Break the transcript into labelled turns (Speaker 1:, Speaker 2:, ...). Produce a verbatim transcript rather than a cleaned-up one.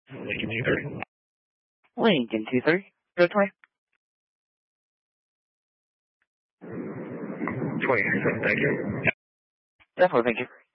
Speaker 1: Lincoln two thirty.
Speaker 2: Lincoln two thirty. Go twenty.
Speaker 1: twenty-seven, thank you.
Speaker 2: Definitely, thank you.